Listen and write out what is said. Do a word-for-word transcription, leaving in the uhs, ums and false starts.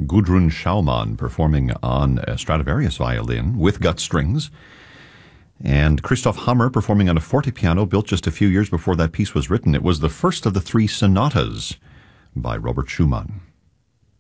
Gudrun Schaumann performing on a Stradivarius violin with gut strings, and Christoph Hammer performing on a fortepiano built just a few years before that piece was written. It was the first of the three sonatas by Robert Schumann.